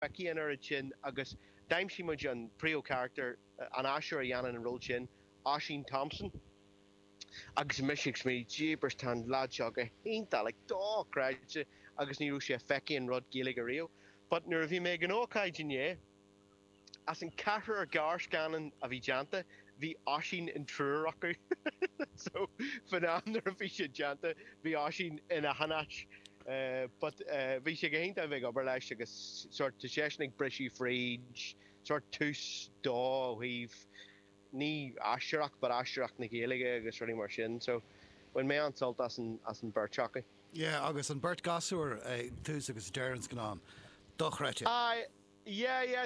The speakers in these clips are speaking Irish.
feici in ar sin agus daimsí muid an prio character an asúr a dhéanaan an rol sin Oisín Thompson. Agus misisiigh mí jeepers tan lad seo go hénta le dóráide agus níú sé feici an rud Gaeilge a riú. But nuair a bhí mé an ócáid inné, as an cethir ar gar scanan a bhí deanta, bhí Oisín in trúr acu. So fanán nuair a bhí sé deanta, bhí Oisín ina hanais. But bhí sé go hénta bheith obair leis agus sort de séisnig brisí fríd, sort tús dó híh ní asúach bar asúach na Gaeilge agus ruí mar sin. So when mé ansalt as an Birchacha. Yeah, agus an Bert Gasúr tús agus Derrans gnáam. Dochreite. Yeah,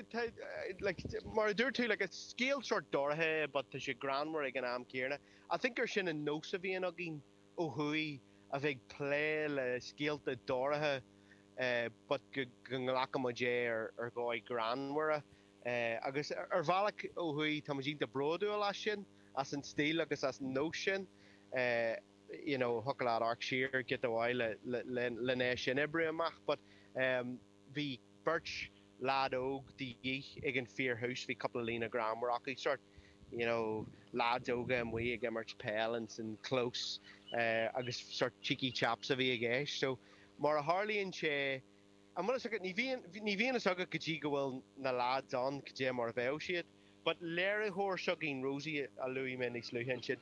like mar dúir tú like a scale sort dorthe, but tá sé granmór ag an am céarna. I think ar sin an nós a bhíon agin ó hui a bheith plé le scéalta dorthe, but go nglacha mo dé ar gáid granmóra. Agus ar bhealach ó hui tá dí de broadú lá sin, as an stíl agus as an nós sin, you know, hocalád arc siar get a bhhail le né sin ibre amach, but bhí Birch lad óg díí ag an fearhouse bhí couple of lína grammarach sort, you know, lads óga am bhui ag immert pellants and close, agus sort cheeky chaps a bhí ag éis. So mar a Harlíonn sé, I'm gonna say ní bhíon is aga go dtí go bhfuil na lads an go dtí mar bheith siad, but léir thóir sugin Rosie a luí me níos luúhan siad.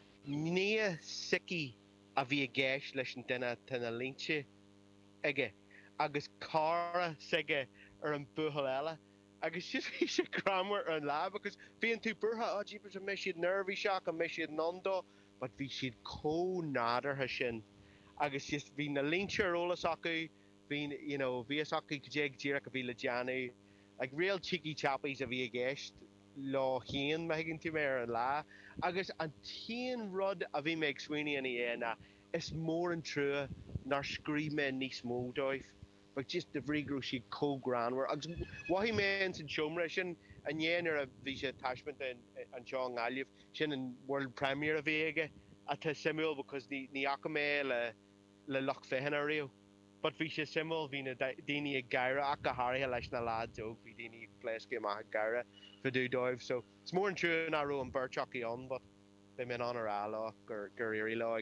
Ní sici a bhí ag éis leis an duine tána línte aige, agus cara sige ar an buchal eile, agus si bhí sé gramar ar an lá, agus bhíon tú burtha jeepers a mé siad nervhí seach a mé siad nandó, but bhí siad cónádartha sin, agus bhí na línte rólas acu, bhí, you know, bhí acu go déag díreach a bhí le deanú, like real cheeky chappies a bhí ag éist lá chéan me higann tú mé ar an lá, agus an tíon rud a bhí me ag swinine in dhéana is mór an trua nar scríime níos mó dóibh, but just the bhrígrú si cógranmhar. Agus wahí mé an siomra sin a dhéanaar a bhí sé taiismint an seo an gáilíomh sin an World Premier a bhí aige a tá simúil because ní acha mé le loch féhan a riú. But bhí sé simúil hí na daoine ag gaire ach go háirithe leis na lads óg bhí daoine ag pléisce amach gaire fidú dóibh. So it's mór an trú na rú an Birchacha an, but bhí mé an ar lá gur irí lá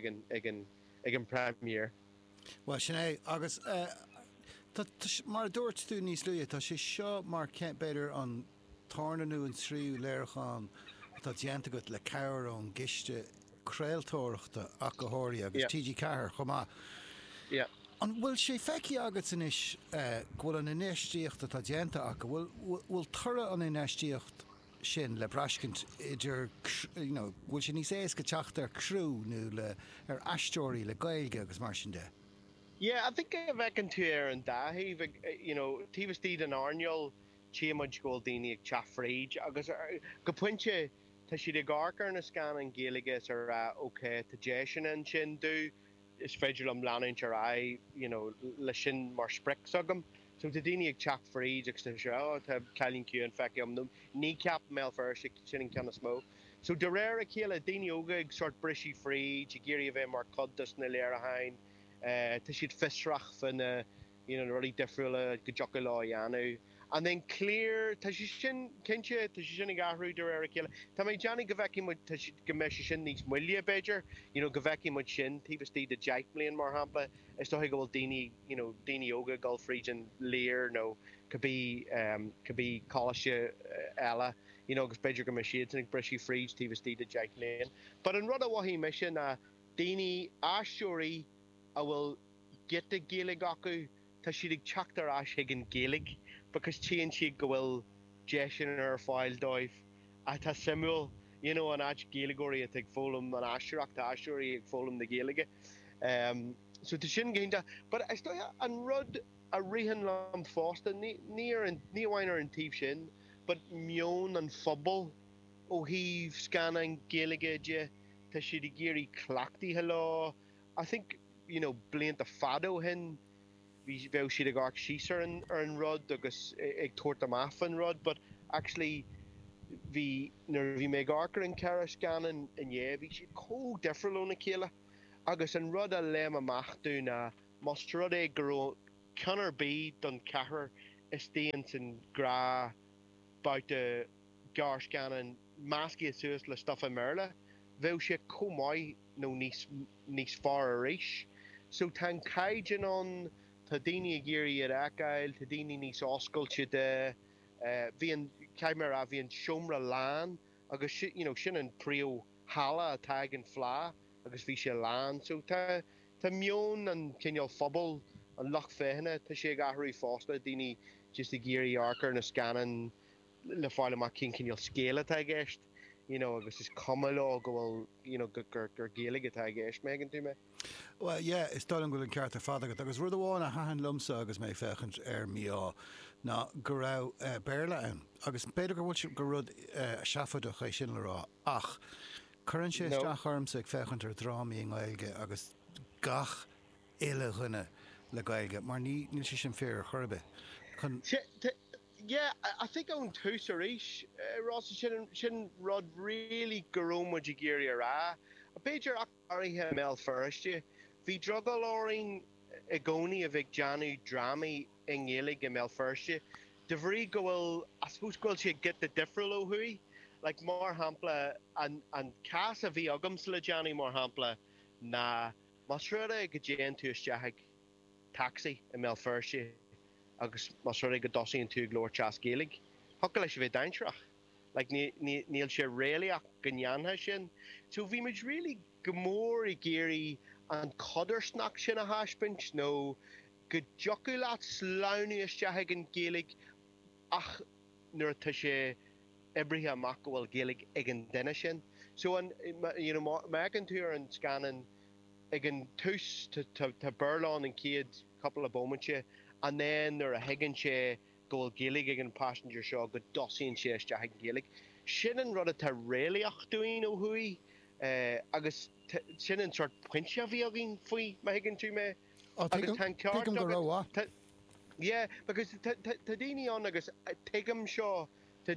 ag an Premier. Well, sinné agus mar dúirt tú níos luúa, tá sé seo mar beidir an tarnanú an tríú léirechán tá déanta go le ceir an giste creaaltóireachta ach go háirí agus TG Cahir chomá. Yeah. An bhfuil sé feici agat san is bhfuil an inéistíocht tá déanta acha bhfuil tura an inéistíocht sin le brascint idir, you know, bhfuil sé níos éas go teacht ar crú nó le ar aistóirí le Gaeilge agus mar sin de. Yeah, I think bhecinn tú ar an daithí, you know, tíbhas tíad an airneol tíamaid ggóil daoine ag teafréid, agus go puinte tá siad ag garcar na scan an Gaeilge ar okay, tá dé sin an sin dú, is féidir am leanaint ar you know, le sin mar spric agam. So tá daoine ag teafréid agus tá seo tá cailín ciú an feici am ní ceap mé fear sin an ceanna smó. So de réir a chéile daoine óga ag sort brisí fríd, i ggéirí a bheith mar codas na léir a hain. Tá siad fisrach fan you know, really difriúla go jocha lá dhéanú. And then clear, tá si sin cinse, tá si sin ag ahrú de réir a chéile. Tá mé deanna go bheici mu go mé sin níos muile beidir, you know, go bheici mu sin, tíbhas tí de deich blion mar hampla, is tó go bhfuil daoine, you know, daoine óga Gulf region léir, no, could be cáilise eile, you know, agus beidir go mé siad ag brisí fríd tíbhas tí de deich blion. But an rud a bhahí me sin daoine asúirí I will get the Gaeilge acu tá siad ag teachtar as higgin Gaeilge, because tíon siad go bhfuil deisian ar fáil dóibh a tá simúil, you know, an áit Gaeilgeoirí ag fólam an asúach tá asúirí ag fólam na Gaeilge. So tá sin génta, but I still an rud a rihan lam fásta ní bhain ar an tíobh sin, but mion an phobal ó híh scan an Gaeilge de tá siad ag géirí clachtaí lá. I think, you know, blianta fado hin bhí siad ag arc síosar ar an rud agus ag tuairt amach an rud, but actually bhí mé garcar an ceara scanan inné bhí siad có difriúil na chéile agus an rud a léim amach dú na más rud é gur ceanar bí don cethir Estains and Gra about the Garsh Gannon Masky Suus le stuff in Merla. Vil she comai no nis far rish. So tan kaijin on Tadini Giri at Akail, Tadini nis Oskul Chide, Vian Chimera Vian Shomra Lan, agus Shinnon Prio Hala tag and fla, agus Visha Lan. So ta Mion and Kinyal Fubble and Loch Fehna, Tashe Gahri Foster, Dini just the Giri Arker and a scanning le fáile má cin cinneal scéile tá gceist, agus is cumá go bhfuil, gur géalaige tá gceist megan tú me. Well, yeah, is dólam go an ceart ar fada agus rud amháin a hahan lumsa agus mé fechant míá ná go raibh béarla ann. Agus beidir gur bhfuil go rud seafad a chu sin le rá ach chuann sé isteach ormsa ag fechant ar drámaí an Gaeilge agus gach ile chunne le Gaeilge, mar níl sé sin féar churbe. Yeah, I think on Tusarish, Ross shouldn't rod really garoma jigiri ra. A pager akari mel first ye. Vi drugaloring egoni of Janu drami in yelig mel first ye. The very go I suppose go she get the different hui. Like more hampla and casa vi ugums lejani more hampla na masrada gajan to a taxi in mel first ye. Agus masrada go dosi and two glor chas gaelig. Huckle she daintrach. Like Neil she really a ganyan hashin. So we much really gamori geary and codder snack shin a hash pinch no good joculat slaunius jahagan gaelig ach nurtishe ebriha makawal gaelig again denishin. So and Megan to her and scanning again tus to Burlon and kids couple of moments. And then there a Higgin she go Gaelig again passenger show go Dossie and she Jack Gaelig. Shinnon rudder to really doing hui. Agus Shinnon sort pincha viogin fui my Higgin to me. Yeah, because Tadini on agus take him show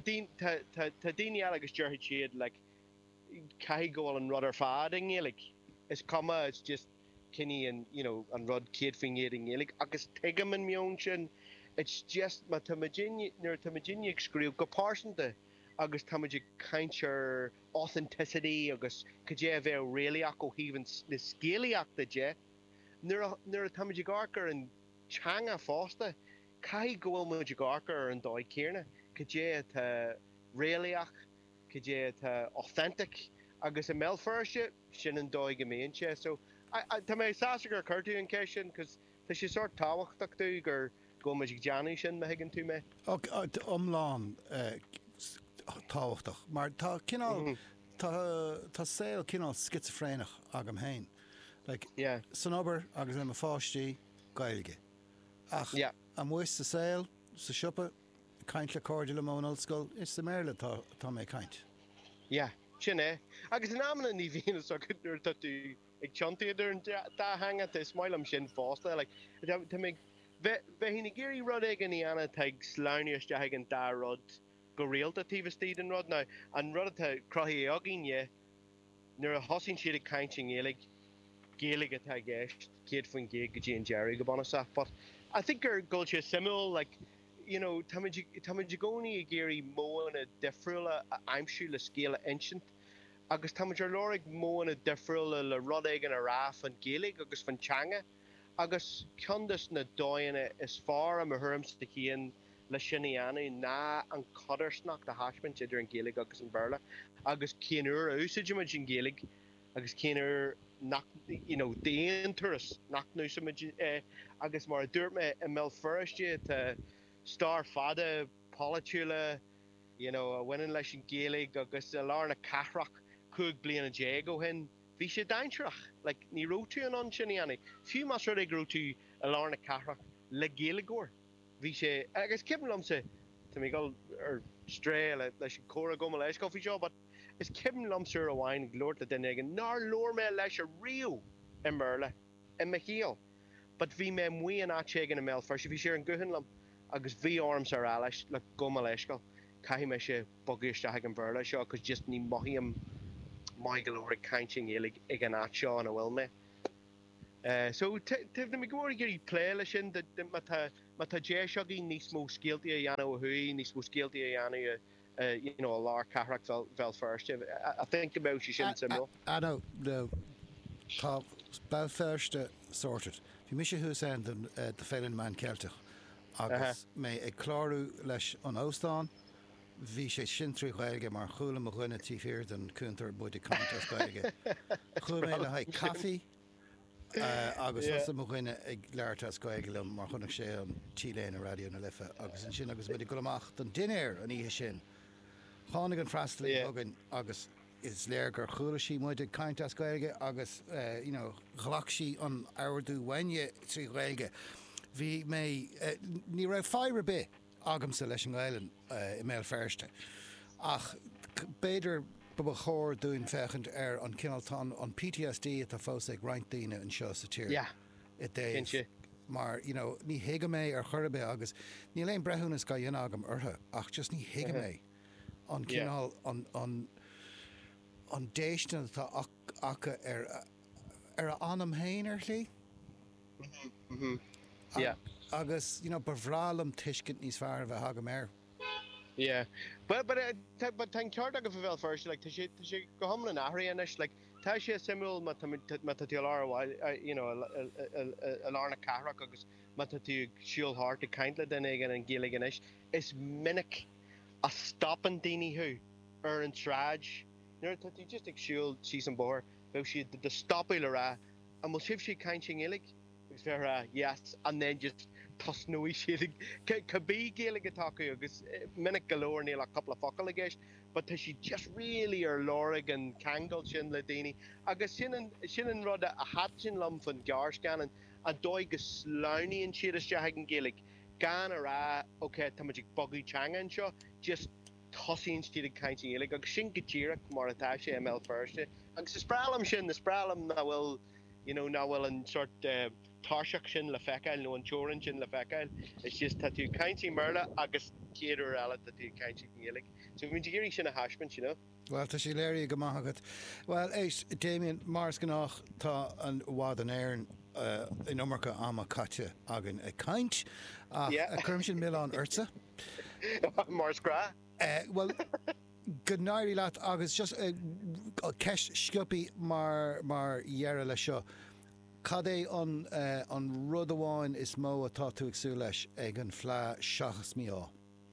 Tadini Alex Jerry Chade like Kai go and rudder fading like it's comma it's just Kenny and and Rod Kid fingering like agus tegam in mionshin it's just ma tamagini screw go parson de agus tamagic kindshire authenticity agus could you ever really ako even the scaly act the je near tamagic arker and changa foster kai go magic arker and doi kierna could you really act could you authentic agus a mel first shin and doi game so I may sasager curty in question because she sort tawach do or go magic Janish and Megan to me. Okay, Lon tawach maar ta kinal ta sale kinal schizophrenic agam hain like yeah sonober agus am fástí Gaeilge ach yeah am wis the sale sa shopper kindly cordial among school it's the merle ta me kind yeah chinne agus an amna ni vina so could do ik chanty er da hang at this smile shin foster like to make vehinigiri rod again ana tag slaunius jagan da rod go real to tiva steeden rod now and rod to crohi ogin ye near a hossing shit counting gaelig at tag kid from gig and Jerry gobonasa but I think our gulcha similar like tamajigoni giri mo and a defrula I'm sure the scale ancient agus tamager lorig mo and a defrula la rodig and a raf and gaelig agus van changa agus kundus na doyne as far am a herms the kian la shiniani na and cutter snack the hashman chidder and gaelig agus and berla agus kienur usage imagine gaelig agus kienur knock the interest knock no some agus mar dirt me mel first to star fada politula a winning lesson gaelig agus alarna carrock could blian a jago hen visha daintrach like ni rotu on chiniani few mas they grow to alarna carrock le gaeligor visha agus kibnum se to me go or stray like cora go malash coffee job but is Kevin Lumser a wine glort that then again nar lore me lesh a real in Merla in Maheel but vi me mui an achegin a mel first if you share in Guhinlum agus vi arms are alish like go maleshko kai me she bugish to hagen Berla show cause just ni mohium Michael or counting again at Sean a will me so the Migori giri play lishin the tá dé seogaí níos mó scéaltaí a dhéanamh chuí, níos mó scéaltaí a dhéanamh a lár carach fel first. I think about she shouldn't simul. I know the top bell first sorted. Bhí mis hús an de féin man Celtic agus mé ag chlárú leis an Óstán, bhí sé sin trí gaige mar chuúla a chuine tífir den cúntar bud contest gaige. Chuú mé le haid caí agus was mo chuine ag leirtas gaige le mar chunach sé an Chiléin a radio na lifa agus an sin agus bud go amach don dinéir an ihe sin. Chánig an freistalí agan agus is léir gur chuúla sí muid ag caintas gaige agus ghlach sí an áardú waine trí gaige. Bhí mé ní raibh fire bit agamsa leis an gailen I mé ferste. Ach beidir ba chóir dún fechant an cináltán an PTSD a fós ag reintíine an seo sa tír. Yeah. It dé. Mar ní hiige mé ar churbe agus ní léon brethúnas ga dhéon agam ortha ach just ní hiige mé an cinál an déistan tá acha ar anam héin lí. Yeah. Agus bhrálam tuiscint níos fear bheith haga méir. Yeah. But tan ceart aga bhil first like tá sé go hamla an ahraí anis like tá sé simúil mata tú láhil a lárna carach agus mata tú siúil hart a caintla den igen an gíla ganis is minic a stoppin daoine hu ar an tráid. Tá tú just ag siúil sí an bór bheith si de stoppaí le rá a mo sibh si caint sin ilig gus bheith yes and then just tosnúí siad cabbí géala atácu agus minic galóir níl a couple of focail agéis, but tá si just really ar lórig an cangal sin le daoine agus sin an rud a hat sin lom fan gear scanan a dóid go sláiníonn siad isteach an géalaigh gan a rá okay tá muid bogaí teanga an seo just tosíonn siad ag caint sin géalaigh agus sin go tíreach mar atá sé ML first agus is sprálam sin na sprálam na bhfuil an sort táiseach sin le feicáil nó an teorann sin le feicáil. It's just that tú caintí marla agus céadú eile that tú caintí géalaigh. So bhín géirí sin a haisman, Well, tá sí léirí go maithagad. Well, éis Damien Mars gannach tá an bhád an éireann in Umarcha ama caite agan a caint a chum sin mé an ursa. Mars gra? Well, good náirí leat agus just ceist sciupi mar dhearra le seo. Cad é an rud amháin is mó atá tú agsú leis ag an phleá seachas míá?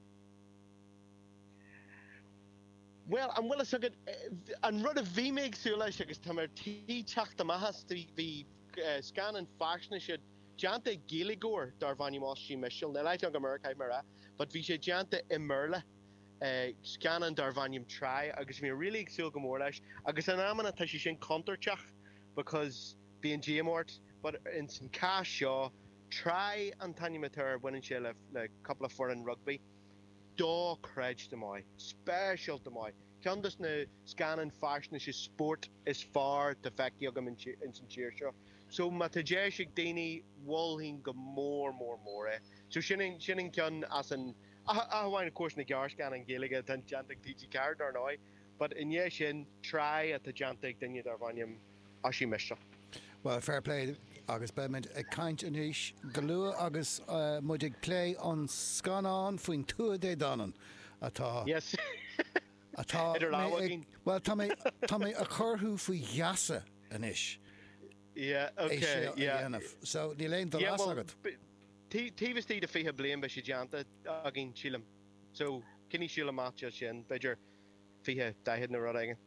Well, an bhfuil agad an rud a bhí mé agsú leis agus tá mar tí teachta maithas bhí scanan faisna siad deanta géaligóir dar bhainní más sí meisiil na leit an go Americaid mar but bhí sé deanta I Merle scanan dar bhainnim try agus bhí really agsú go mór leis agus an amana tá sé sin contarteach because being GMort, but in some cash show, try and Tanya Mater winning she left like a couple of foreign rugby. Do credge to my special to my. Can this now scanning fashion is sport is far to fact yogam in some cheer show. So Matajeshik Dini Walling go more. So Shinning can as an I want of course in the gar scanning Gilliga and Jantic TG card or no, but in Yeshin try at the Jantic Dinya Darvanium Ashi Misha. Well, fair play agus beid a caint aníis galua agus muid ag play an scanán faoin tú dé danan atá. Yes. Atá well tá mé a churthú faoi gheasa aníis. Yeah, okay, yeah. So ní léon do las agad. Tíhas tí a fihe blian be sé deanta a gin sílam. So cinní síla máte sin beidir fihe dahead na rud aigen.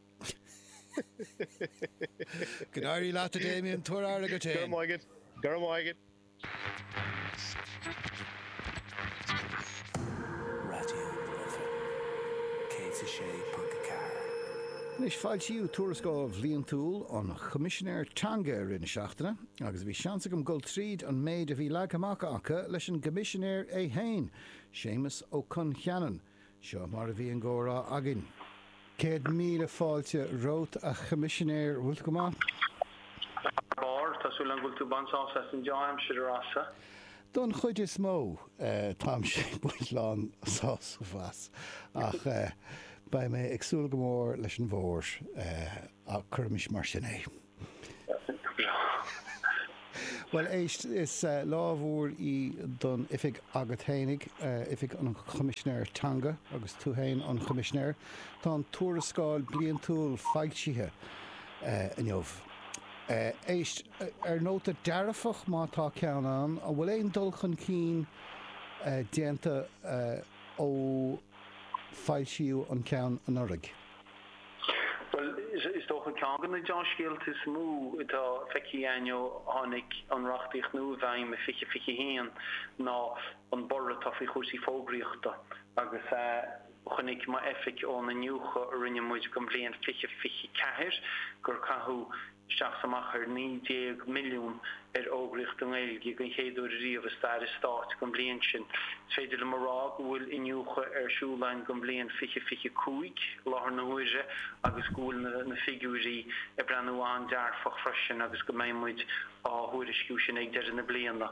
Good áirí leat a Damien tuair ára go té. Gur máigid. Nis fáiltíú tuarascáil Líon Túil an Commissioner Tanga rinne seachtainna, agus bhí seansa go gol tríd an méid a bhí le amach acha leis an Commissioner é hain, Seamus Ó Concheannan, seo mar a bhí an gcórá agin. 100,000 fáilte rót a Commissioner bhfuil go má? Bár, tásúil an bhfuil tú bansás as an Jaim siad rasa. Don chuid is mó tám sé buint lán sás fas ach ba mé agsúil go mór leis an bhór a chuirmis mar sin é. Well, is lámhúr í don ifig agathénig, ifig an commissioner Tanga, agus túhain an commissioner, tá an túrascáil blian túl feictíthe inniuh. Éist nóta dearfach má tá ceann an, a bhfuil éon dulchan cín déanta ó feilsíú an ceann an orig. Well, is toch een kangen dat John Schild is moe het fikkie anjo hanik aan rachtig nu wij me fikkie heen na een borre toffie goed die volgerichte agus gaan ik maar effek aan een nieuwe rinje moet compleet fikkie kaher gur kahu Schachsamacher 90 miljoen oprichting je kan geen door de riven staat compleetjen tweede Marok wil in nieuwe schoolijn compleet fikkie koeik lachen hoeze agus school een figurie brand aan daar voor freshen agus gemeen moet hoe de schuusje ik daar in de bliende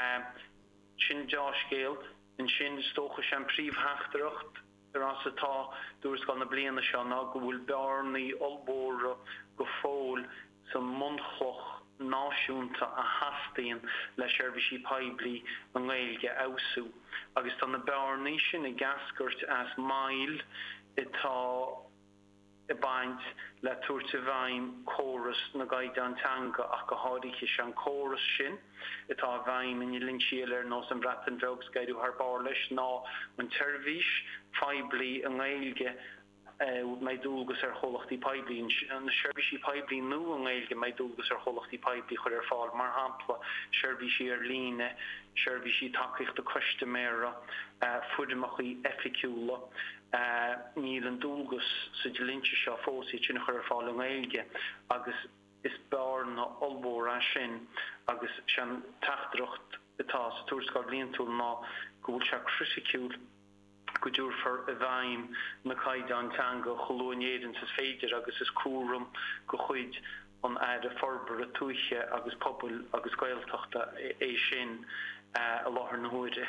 Shin Josh Gale en Shin stoche zijn brief hachterucht as atá dúirs gan na bliana seo ná go bhfuil bearnaí olbóra go fóil sa mundchloch náisiúnta a hastíon le seirbhísí poiblí an Gaeilge ausú. Agus tá na bearnaí sin i gascuirt as mail itá i baint le tuairte bhaim chóras na Gaidantanga ach go háirithe an chóras sin itá bhaim in linsíal nó an bratan bheogs gaiidú haar bar leis ná an tervís poiblí an Gaeilge mai dúgus cholachtaí poiblí an seirbhísí poiblí nó an Gaeilge mai dúgus cholachtaí poiblí chuir fáil mar hampla seirbhísí líne seirbhísí takeíocht de cuiste méra fuidimeachí eficiúla níl an dúgus sa línte seo fósaí sin chuir fáil an Gaeilge agus is bear na olbór a sin agus sean tachtrocht atá sa túrscáil blion túil ná go bhfuil se cruisiciúil go dúr for a bhaim na Gaidantanga cholónéidir sa féidir agus is cuarum go chuid an air a forbar a túiche agus pobl agus gaeltachta é sin a láthar na huide.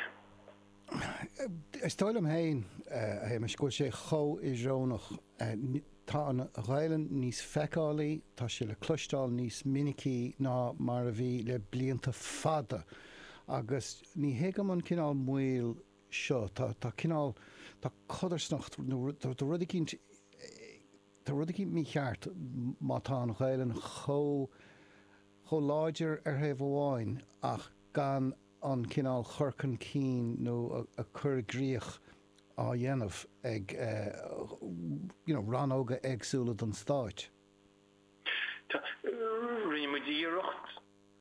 Stáilm hain me go sé cho is rónach tá an ghailen níos feicálaí tá sé le clustáil níos minicí ná mar a bhí le blianta fada agus ní héagam an cinál muil seo tá cinál tá codarsnacht tá rud mí cheart má tá an ghailen cho láidir heh bháin ach gan an cinál churcan cín nó a churgríoch á dhéanamh ag ranóga agsúla don stáit. Rinne mu díirecht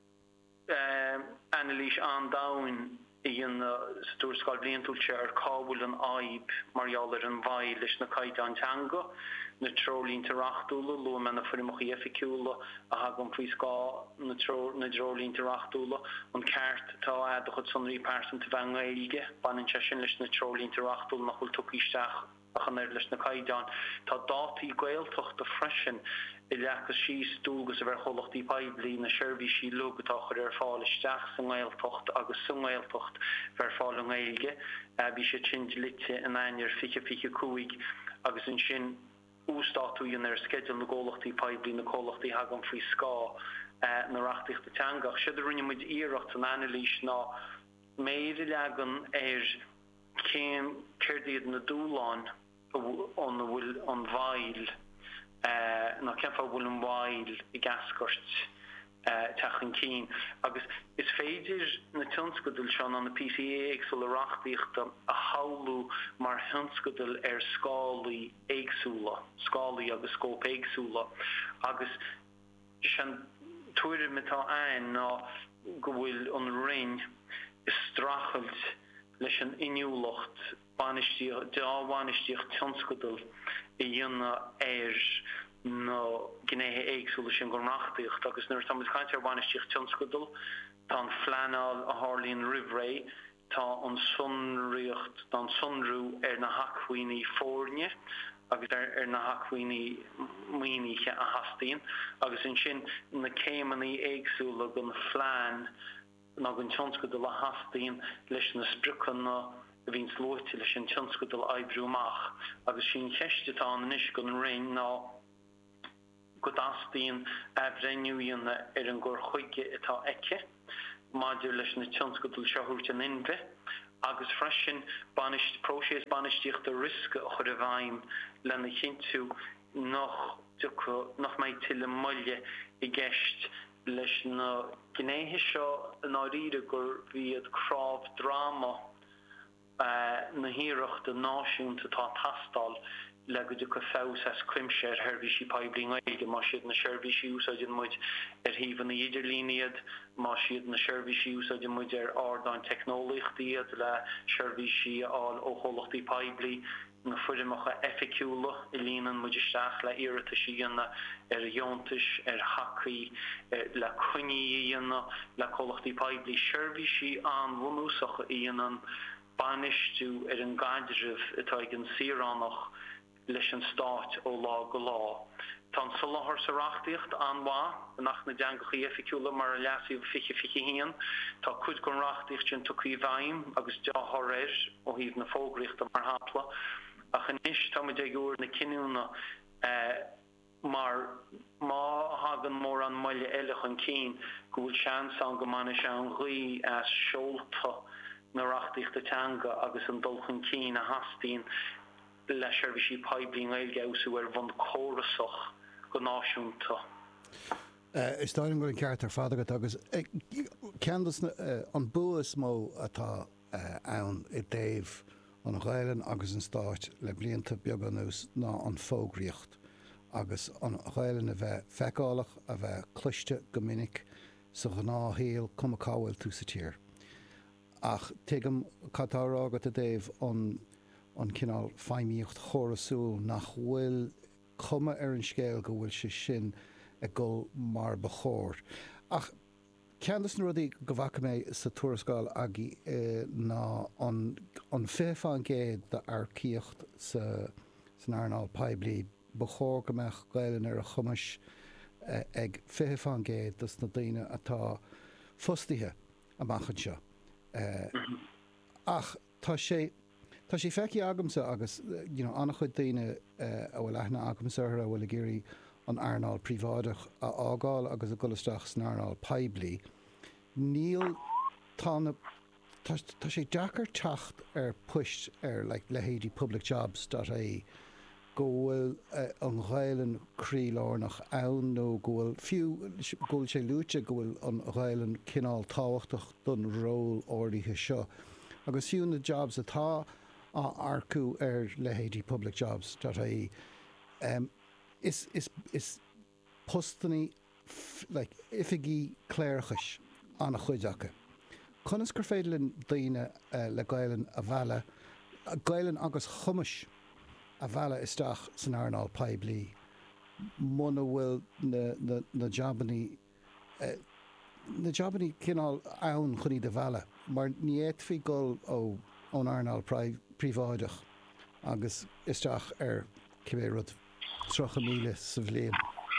Annalise an dain in stúrscáil bliantúilte ar cábhfuil an aib marall an bhaid leis na Gaidantanga na trolínta rachtúla lu me na fuimeachí eficiúla a hagam príoscá na trolínta rachtúla an ceart tá a chud sonraí percent bheith Gaeilge banan sin leis na trolínta rachtúla nach chuil tucisteach a chanéir leis na Gaidán tá dátaí gaeltocht a freisin I leachas síos dúgus a bheith cholachtaí poiblí na seirbhísí lugatá chuir ar fáil isteach san Gaeltocht agus san Gaeltocht bheith fáil an Gaeilge bhí sé tint lite in ainear fiche cúig agus in sin ústáúíon ar schedule na ggólachtaí poiblí na cholachtaí hagam faoi scá na rachtaíochta teangach. Siad a rinne muid iirecht an Annalise ná méidir legan céim céirdíad na dúláin an bhfuil an bhail na cefa bhfuil an bhail I gascuirt techan cín agus is féidir na tionscadal seán an na PCA éagsúla rachtaíochta a haulú mar thionscadal ar scálaí éagsúla scálaí agus scóp éagsúla agus sean tuairir mitá ain ná go bhfuil an ring is strachelt leis an inniúlacht bhainisteocht tionscadal I dhéanna air no gnéthe éagsúla sin go nachtaíocht agus nuair tá caiinte ar bhainisteocht tionscadal tá an fleanál a Harlín Rivré tá an sunriocht tá an sunrú ar na hacmhaoiní fórne agus ar na hacmhaoiní muoiníthe a hastíon agus in sin na céimeaní éagsúla go na phlean ná an tionscadal a hastíon leis na sprucan na bhín slóite leis an tionscadal aibrúach agus sin cheistetá an inis go an réin ná go dastíon bhreiniúíonna ar an ggur chuige atá eice maidir leis na tionscadúil seúirt an inve, agus freisin próséis banistíocht a risc chud a bhaim lena chinú nach méid til mulle I gceist leis na gnéthe seo an áíre gur bhíad cráb drama na híireacht a náisiúnta tá tastal le go go fás as cuimse herbhísí peblií gaige má siad na seirbhísí úsáidin muid híomh na idirlíniad má siad na seirbhísí úsáidin muid ardáin technolíochtaíad le seirbhísí ó cholachtaí peblií na fuidimecha efficiúla I línan muidisteach le iirita síanna dheontais hacaí le chuní íanna le cholachtaí peblií seirbhísí an bhunúsacha íanan banistú an gaidirh atá ag an siaránach leis an stát ó lá go lá. Tá sulachar sa reachtaíocht anhá nach na deangachaí efficiúla mar a leasíh fiche hían, tá cud gon reachtaíocht sin tucaí bhaim agus deáthir ó híomh na fógraíochta mar hapla. Ach an isis tá ag úr na cinúna mar má hagan mór an muile eileach an cín go bhfuil seans an go mana se an ghuí as seolta na reachtaíochta teanga agus an dulchan cín a hastín le seirbhísí peblií gailge úsú bhain chórasach go náisiúnta. Is dáim go an ceart ar fád agus ceandas an buas mó atá ann I Dave an Ghaeilin agus an Stáit le blianta beag an nús ná an fógraíocht agus an Ghaeilin a bheith feicálaach a bheith cluiste go minic sa gnáthíal cum cáhfuil tú sa tír. Ach tuigim catárá agat a Dave an cinál feimíocht chórasú nach bhfuil cuma ar an scéal go bhfuil se sin a go mar bechóir. Ach ceannas na rudí go bhacha mé sa tuarascáil agé ná an féfán géad de arcíocht san airnáil peblií bechóir go meach Ghaeilin ar a chumas ag féfán géad dus na daine atá fustaithe amachchan seo. Ach tá sé feici agamsa agus annach chud daine a bhfuil aithna agamsar a bhfuil géirí an airnáil príomhádach a ágáil agus a golasteach san airnáil peblií. Níl tá sé deachar teacht ar puist ar lehéadí publicjobs.ie go bhfuil an Ghaeilin crílárnach ann nó go bhfuil sé lúte go bhfuil an Ghaeilin cinál táhachtach don ról ordaithe seo. Agus fiú na jobs atá arcú ar lehéadí publicjobs.ie is postanní ifigí cléirchas anna chuideacha. Conas gur féidirlinn daoine le Ghaeilin a bheala, Ghaeilin agus chumas a bheala isteach san airnáil peblií. Muna bhfuil na jobaní cinál ann chuní de bheala, mar ní éadfaí gol ón airnáil príomhádach agus isteach ar cibé rud 3,000 sa bhliain.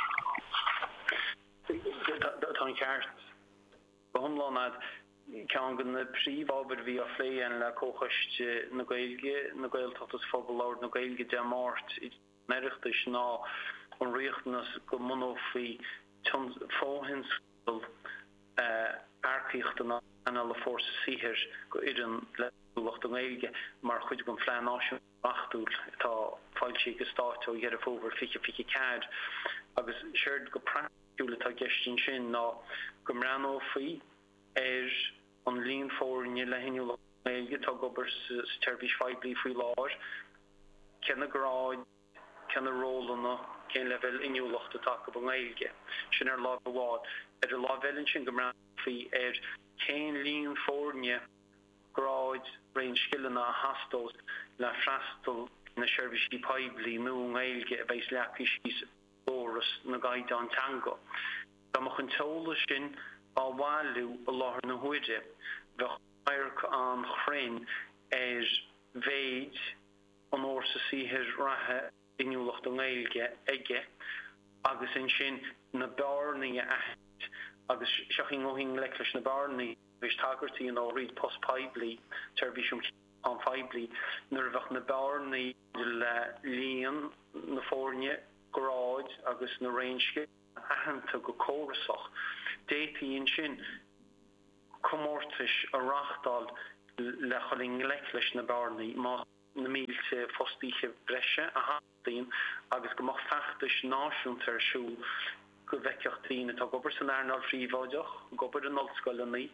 Tá ceart Bhumláad cean go na príomhábhar bhí a phléan le cóchaiste na Gaeltachtas fphobal na Gaeilge de Mát neireachtas ná an riachtanas go monófaí fóhinscoil arcaíochta anna le fórsa síthir go idirn le lucht an Gaeilge mar chuid go phlean náisiún achúil tá fáilte go stáitó dhear a fóbhar fiche cad agus seird go praúla tá geistin sin ná go mranófaí an líon fórne le hinú Gaeilge tá gobar terbhís feblií faoi láir cena gráid cena rólanna cén level inniuúlacht atá go Gaeilge sin ar lá bhád ar a lábhelinn sin go mranófaí cén líon fórne gráid réon skillanna a hastóst le freastal na seirbhísí peblií nó Gaeilge a bheith leacaí óras na gaide an tango. Tá mo an tóla sin á bháilú a láthar na huide bheith chairc an chrein bhéid an orsa síthir rathe inniuúlacht an Gaeilge aige agus sin na bearnaí a aithint agus seaching óhín leiclis na bearnaí bheith tagartaí an áríd post peblií terbhíisiúm an feblií nuair bheith na bearnaí le líon na fórne gráid agus na réinske ahananta go córasach détaíonn sin comórtais a rachtal le choling leis na barnaí má na mílte fostíche breise a hatín agus go fachtas náisiúntar siúl go bheiceachtaíine tá gobar san airnal phríomháideach, gobar an olscoilení,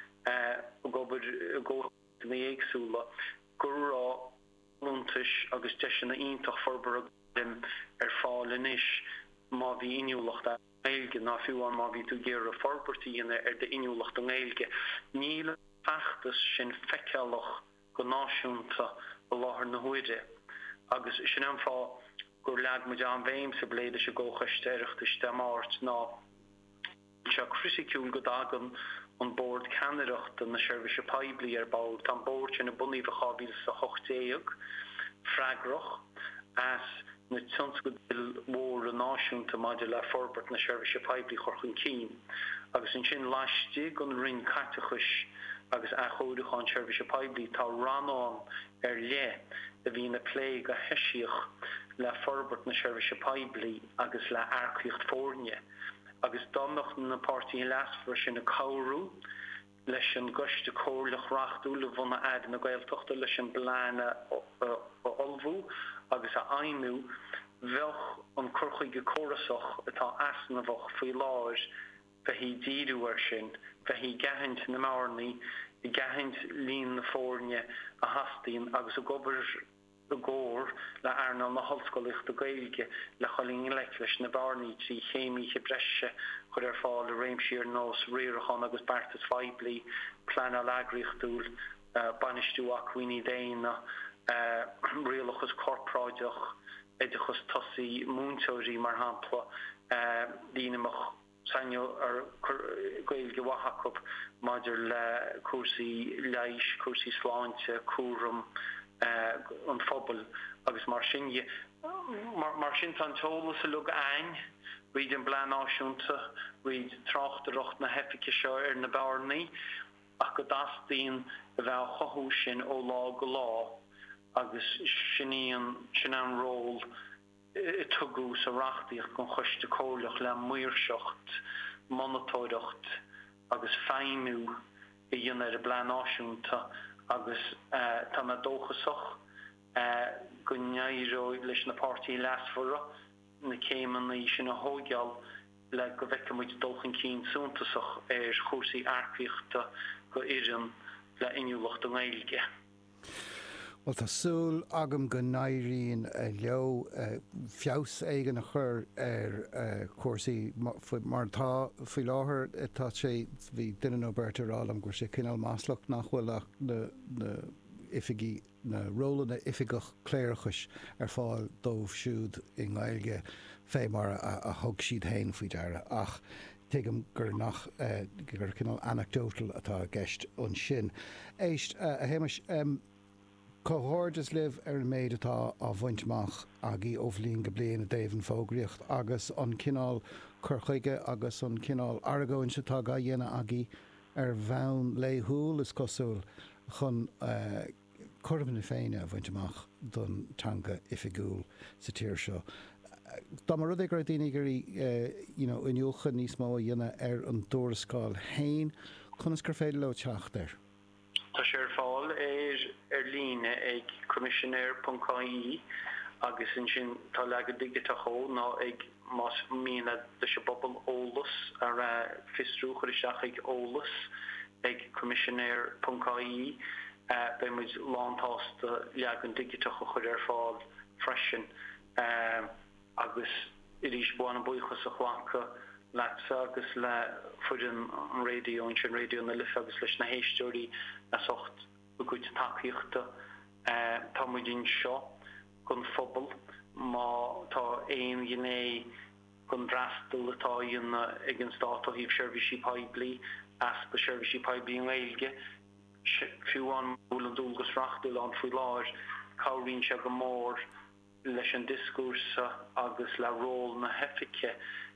gobar na éagsúla, gurrá luntais agus deisina ionintach forbar fáil inis má bhí inniúlacht a éilge ná fiúan má bhí tú géir a forbartíine de inniúlacht an éilge. Níl fachtas sin feicealach go náisiúnta a láthar na huide. Agus sin an fá gur leag mu an bhéim sa bléide se ggócha steireachtas de máirt ná se cruisiciúil go dagan an bord Canadacht na Service Paibli báil tá bord sin na buníomh chaábíil sa 8 freigrach as na tionsco mór a náisiúnta maidir le forbert na Service Paibli chorchan cín. Agus an sin láiste gon rin catachus agus a chódach an Service Paibli tá ranán le a bhí na plé go heisiach le forbert na Service Paibli agus le aircíocht fórne. Agus dámach na pártaí lasfar sin na cabhrú leis an goiste cóirlach rachtú le bhna ad na gailtochta leis an blána olbhú agus a aimú bhealch an curchaige chorasach atá asnamhach faoi láir be hí díúar sin, be hí gahaint na márnaí, i gahaint líon na fórne a hastín agus a gobar a góir le airnal na hallscoileacht a gailge le choling leis na barnaí trí chéimiche breise chud fáil a réimsír nós riarachan agus Bartas Feibli plan a lagrichtúil banistúach winní déine rialachas corpráideach edachas tosaí múntóirí mar hampla díanamach sanyo ar gailge wahacop maidir le cuasaí leish, cuasaí sláinte, cuarum an phobal agus mar sin tan tólas a lug ein reid an bláin áisiúnta reid trachtarocht na hefice seo ar na barnaí ach go dastíon a bheith chothú sin ó lá go lá agus sin an ról i tugu sa rachtaíoch gon chuiste cóirleach le muirseocht, monatóireacht agus féimú i dhéanamh a bláin áisiúnta agus tá na dóchasach go ngeiró leis na pártaí lasfara na céimeanna sin a hógeal le go bheicemuid dulchan cín súntasach ar chósaí aircíochta go irin le inniúlacht an éilge. Well, tásúl agam go nairíonn leo fios éigen a chur ar cuasaí mar tá faoi láthair tá sé bhí duine Alberta rálam gur sé cinál máslach nachhfuil na ifigí na róla na ifigach cléirechas ar fáil dómh siúd i ngáilge fé mar a thug siad hain faoi deara ach tuigim gur nach gur cinál anecdotal atá gceist an sin. Éist a héimeis Cohordas liv ar an méid atá a bhaintach agé óbhlíonn go bliana a Davan fógraíocht agus an cinál curchaige agus an cinál aragóin se tá ga dhéana agé ar bheann léthúil is cosúil chun churbhan na féine a bhaintach don tanga ifigúil sa tíir seo. Dá mar rud ag gur daoine gurí inniucha níos mó dhéana ar an dúrascáil hain chunas gur féidir le teach ir. Tá sé fáil ar líne ag commissioner.ie agus sin tá legad digita chó ná ag más mína de se bobbal ólas ar fistrúchar isteach ag ólas ag commissioner.ie be muid látásta legan digita chud ar fáil freisin agus irís buana buchas a chhlacha Latsa agus le fudin an radio an sin radio na lifa agus leis na héisteoirí a socht a goid takeíochta tá muidín seo gon phobal má tá éon gné gon drastal atá dhéanna ag an státa híh Service Paibli as ba Service Paibli an éilge fiúan bhúil an dúlgus rachtal an faoi láir cabhríonn se go mór leis an discúrsa agus le ról na hefice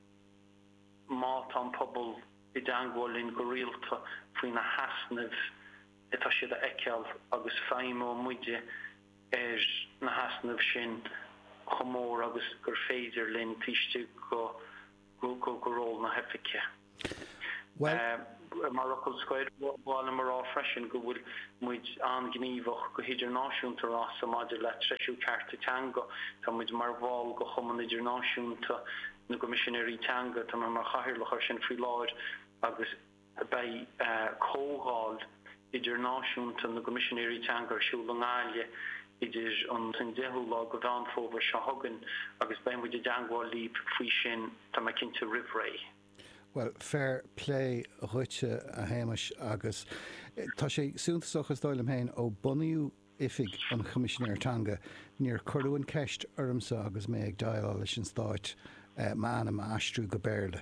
má an pobl i dangwálinn go rialta faoi na hasnamh itá siad a eiceal agus féimó muide ar na hasnamh sin chomór agus gur féidir linn tíiste go ról na hefice. Morocco squad while mar freshen go will muid an gníomhach go idirnáisiúnta rá sa maidir le treisiú cearta teanga tá muid mar bháil go chuman idirnáisiúnta na Commissionéirí teanga tá mar chathirlachar sin frí láir agus bei cóháil idirnáisiúnta na Commissionéirí teanga ar siúla ngáile idir an san dehulla go bheanfóver se hagan agus ben muid deangáil líb frí sin tá mai cinnte rihré. Well, fair play ruite a héimeis agus tá sé súntaachchas dóilm héin ó buniú ifig an Commissionéirtanga níor chuúin ceist ormsa agus mé ag dail leis an stáit manam astrú go béirle.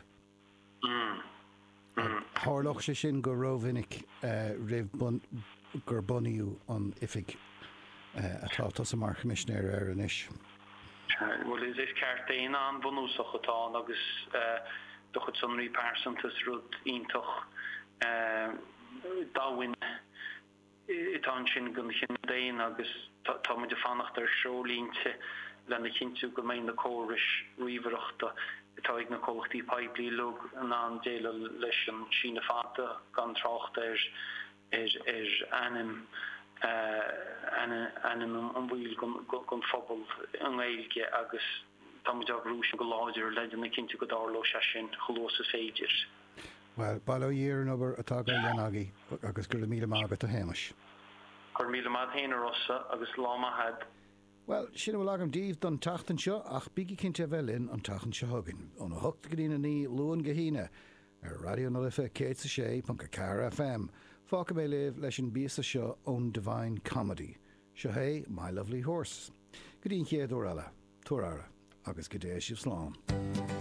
Thárlach sé sin go róhinnig rih gur buniú an ifig atá tá mar Commissionéir ar an isis. Well, is ceartaína an bunúsach atá agus doch het zo'n percentage rud intoch dawin het aanshin gun chin dein agus tá me de fannacht er sjolínte lenne kindú gemeinde choris riverachta tá ag na colchtí pipelí lug an déle leichen China fata gan tracht anim an bhil gon fphobal an éilge agus Tamjag Rúsin go láidir leidir na cinnte go dárló se sin cholósa féidir. Well, bailó dhéar an obair atá go dhéanaí agus gur míle mágat a héimeis. Gur míle mád héana rosa agus láma had. Well, sin bhfuil agam díomh don tatan seo ach bíigi cinnte bhelinn an tatan se hagan. Ón a thucht go dtíine ní luan go híine ar radio na lifa cé sa sé panca Cara FM. Fáca mé léh leis an bíasa seo ón Divine Comedy. Seo hé, My Lovely Horse. Go dtíon chéad ó eile, tuaire. Agus go dé sibh slán.